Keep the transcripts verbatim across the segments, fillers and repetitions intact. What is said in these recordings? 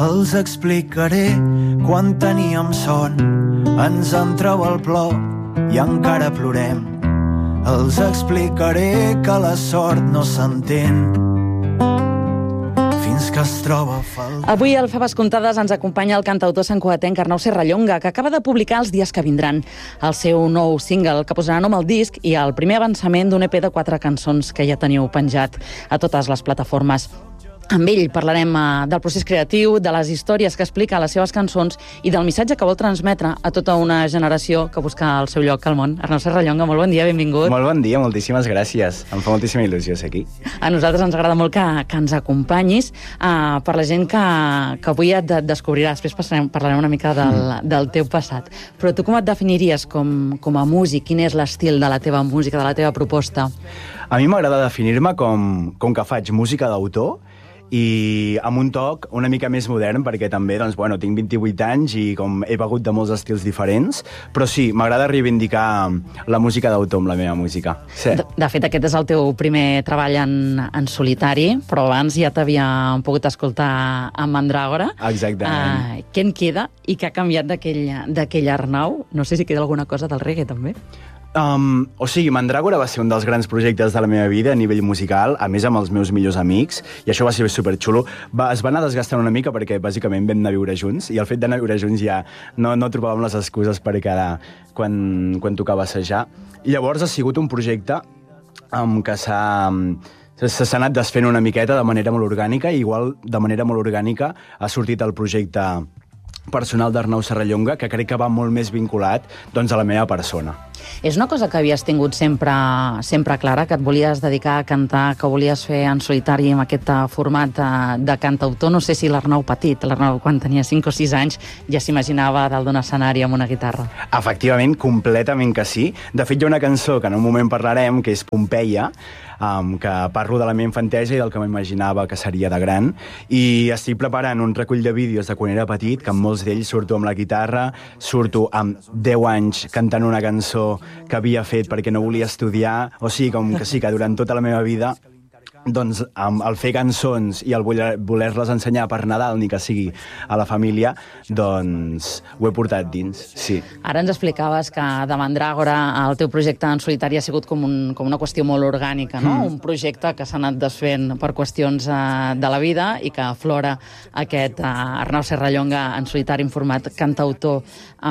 Els explicaré quan teníem son, ens entrava el plor i encara plorem. Els explicaré que la sort no s'entén fins que es troba a faltar. Avui al Faves Comptades ens acompanya el cantautor santcugatenc Arnau Serrallonga, que acaba de publicar Els dies que vindran, el seu nou single que posarà nom al disc i el primer avançament d'un E P de quatre cançons que ja teniu penjat a totes les plataformes. Amb ell parlarem uh, del procés creatiu, de les històries que explica a les seves cançons i del missatge que vol transmetre a tota una generació que busca el seu lloc al món. Arnau Serrallonga, molt bon dia, benvingut. Molt bon dia, moltíssimes gràcies. Em fa moltíssima il·lusió ser aquí. A nosaltres ens agrada molt que, que ens acompanyis. Uh, per la gent que, que avui et descobrirà, després passarem, parlarem una mica del, mm. del teu passat. Però tu com et definiries com, com a músic? Quin és l'estil de la teva música, de la teva proposta? A mi m'agrada definir-me com, com que faig música d'autor i amb un toc una mica més modern, perquè també, doncs, bueno, tinc vint-i-vuit anys i com he begut de molts estils diferents, però sí, m'agrada reivindicar la música d'autor amb la meva música. Sí. De, de fet, aquest és el teu primer treball en, en solitari, però abans ja t'havíem pogut escoltar amb Mandràgora. Exactament. Uh, què en queda i què ha canviat d'aquell Arnau? No sé si queda alguna cosa del reggae, també. Um, o sigui, Mandràgora va ser un dels grans projectes de la meva vida a nivell musical, a més amb els meus millors amics, i això va ser superxulo. Va, es va anar desgastant una mica perquè bàsicament vam anar a viure junts, i el fet d'anar a viure junts ja no, no trobàvem les excuses per quedar quan, quan tocava assajar. I llavors ha sigut un projecte um, que s'ha... s'ha anat desfent una miqueta de manera molt orgànica, i igual de manera molt orgànica ha sortit el projecte personal d'Arnau Serrallonga, que crec que va molt més vinculat doncs, a la meva persona. És una cosa que havies tingut sempre, sempre clara, que et volies dedicar a cantar, que volies fer en solitari amb aquest format de, de cantautor? No sé si l'Arnau petit, l'Arnau quan tenia cinc o sis anys, ja s'imaginava dalt d'un escenari amb una guitarra. Efectivament, completament que sí. De fet, hi ha una cançó que en un moment parlarem, que és Pompeia, um, que parlo de la meva infantesa i del que m'imaginava que seria de gran, i estic preparant un recull de vídeos de quan era petit, que amb molts d'ells surto amb la guitarra, surto amb deu anys cantant una cançó que havia fet perquè no volia estudiar, o sigui, com que sí, que durant tota la meva vida doncs el fer cançons i el voler-les ensenyar per Nadal, ni que sigui a la família, doncs ho he portat dins, sí. Ara ens explicaves que de Mandràgora el teu projecte en solitari ha sigut com, un, com una qüestió molt orgànica, no? Mm. Un projecte que s'ha anat desfent per qüestions uh, de la vida i que aflora aquest uh, Arnau Serrallonga en solitari en format cantautor.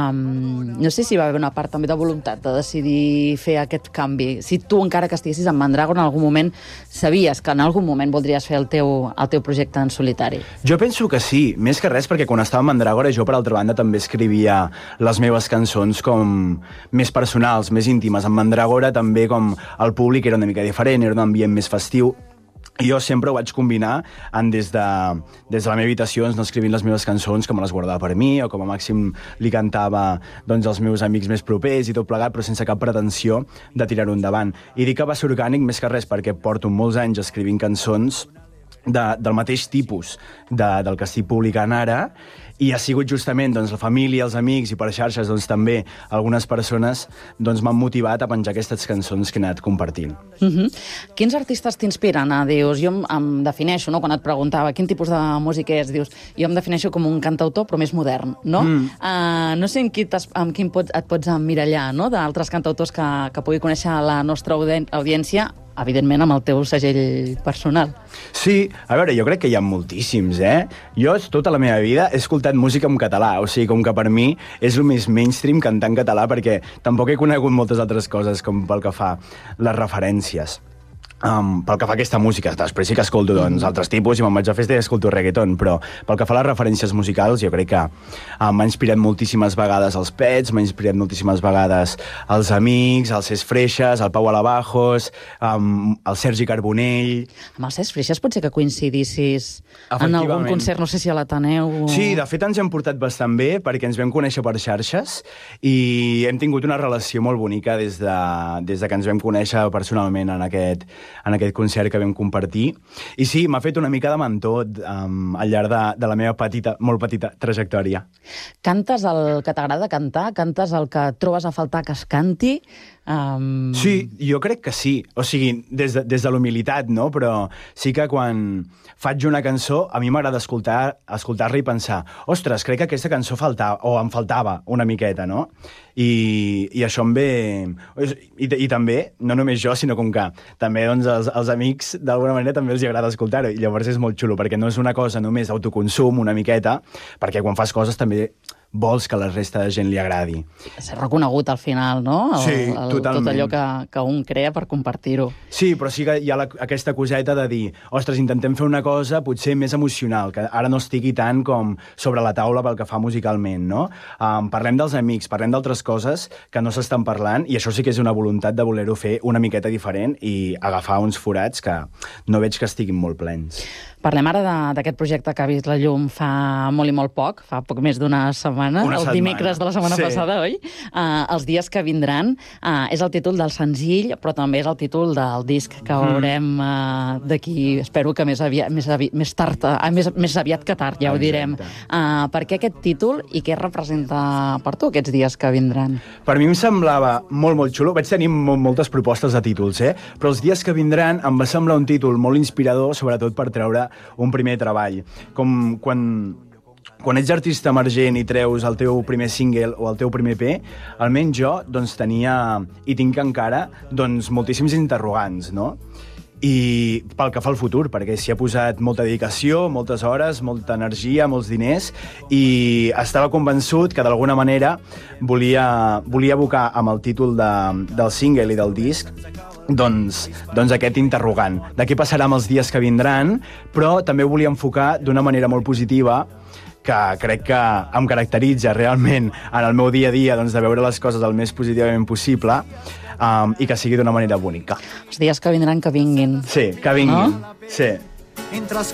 Um, no sé si va haver una part també de voluntat de decidir fer aquest canvi. Si tu, encara que estiguessis en Mandràgora, en algun moment sabies que en algun moment voldries fer el teu, el teu projecte en solitari? Jo penso que sí, més que res perquè quan estava a Mandràgora jo, per altra banda, també escrivia les meves cançons com més personals, més íntimes. En Mandràgora també com el públic era una mica diferent, era un ambient més festiu. Jo sempre ho vaig combinar en des, de, des de la meva habitació, no escrivint les meves cançons, que me les guardava per mi, o com a màxim li cantava doncs, als meus amics més propers i tot plegat, però sense cap pretensió de tirar-ho endavant. I dic que va ser orgànic més que res perquè porto molts anys escrivint cançons de, del mateix tipus de, del que estic publicant ara, i ha sigut justament doncs, la família, els amics i per xarxes doncs, també algunes persones doncs, m'han motivat a penjar aquestes cançons que he anat compartint. Uh-huh. Quins artistes t'inspiren? Dius, jo em, em defineixo, no? Quan et preguntava quin tipus de música és, dius, jo em defineixo com un cantautor però més modern, no? Mm. Uh, no sé en, qui en quin pot, et pots emmirallar, no? D'altres cantautors que, que pugui conèixer la nostra audiència, evidentment amb el teu segell personal. Sí, a veure, jo crec que hi ha moltíssims, eh? Jo tota la meva vida he escoltat música en català, o sigui, com que per mi és el més mainstream cantar en català, perquè tampoc he conegut moltes altres coses com pel que fa les referències. Um, pel que fa a aquesta música, després sí que escolto doncs, altres tipus, i me'n vaig a festa i escolto reggaeton, però pel que fa a les referències musicals jo crec que um, m'ha inspirat moltíssimes vegades els Pets, m'ha inspirat moltíssimes vegades els Amics, els Cés Freixes, el Pau Alabajos, um, el Sergi Carbonell... Amb els Cés Freixes pot ser que coincidissis en algun concert, no sé si a l'Ateneu... O... Sí, de fet ens hem portat bastant bé perquè ens vam conèixer per xarxes i hem tingut una relació molt bonica des de, des de que ens vam conèixer personalment en aquest en aquest concert que vam compartir. I sí, m'ha fet una mica de mentor um, al llarg de, de la meva petita, molt petita trajectòria. Cantes el que t'agrada cantar? Cantes el que trobes a faltar que es canti? Um... Sí, jo crec que sí. O sigui, des de, des de l'humilitat, no? Però sí que quan faig una cançó, a mi m'agrada escoltar, escoltar-la i pensar, ostres, crec que aquesta cançó faltava, o em faltava una miqueta, no? I, i això em ve... I, I també, no només jo, sinó com que també doncs, els, els amics, d'alguna manera, també els agrada escoltar-ho. I llavors és molt xulo, perquè no és una cosa només d'autoconsum, una miqueta, perquè quan fas coses també vols que la resta de gent li agradi. Ser reconegut al final, no? El, Sí, el, totalment. Tot allò que, que un crea per compartir-ho. Sí, però sí que hi ha la, aquesta coseta de dir, ostres, intentem fer una cosa potser més emocional, que ara no estigui tant com sobre la taula pel que fa musicalment, no? Um, parlem dels amics, parlem d'altres coses que no s'estan parlant, i això sí que és una voluntat de voler-ho fer una miqueta diferent i agafar uns forats que no veig que estiguin molt plens. Parlem ara d'aquest projecte que ha vist la llum fa molt i molt poc, fa poc més d'una setmana, Una el setmana. dimecres de la setmana Sí. passada, oi? Uh, els dies que vindran. Uh, és el títol del senzill, però també és el títol del disc que veurem uh, d'aquí, espero que més, aviat, més, avi, més tard, uh, més, més aviat que tard, ja ho direm. Uh, per què aquest títol i què representa per tu aquests dies que vindran? Per mi em semblava molt, molt xulo. Vaig tenir molt, moltes propostes de títols, eh? Però els dies que vindran em va semblar un títol molt inspirador, sobretot per treure un primer treball. Com quan... Quan ets artista emergent i treus el teu primer single o el teu primer E P, almenys jo doncs, tenia, i tinc encara, doncs, moltíssims interrogants, no? I pel que fa al futur, perquè s'hi ha posat molta dedicació, moltes hores, molta energia, molts diners, i estava convençut que d'alguna manera volia, volia evocar amb el títol de, del single i del disc doncs, doncs aquest interrogant, de què passarà amb els dies que vindran, però també ho volia enfocar d'una manera molt positiva, que crec que em caracteritza realment en el meu dia a dia doncs, de veure les coses el més positivament possible, um, i que sigui d'una manera bonica. Els dies que vindran, que vinguin. Sí, que vinguin. No? Sí. Entre els